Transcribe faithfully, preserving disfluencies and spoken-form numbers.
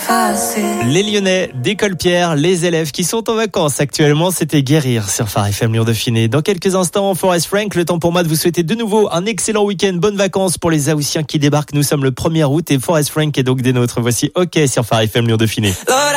Les Lyonnais d'École Pierre, les élèves qui sont en vacances actuellement, c'était Guérir sur Phare F M Lyon Dauphiné. Dans quelques instants, Forest Frank, le temps pour moi de vous souhaiter de nouveau un excellent week-end, bonnes vacances pour les Haussiens qui débarquent. Nous sommes le premier août et Forest Frank est donc des nôtres. Voici OK sur Phare F M Lyon Dauphiné.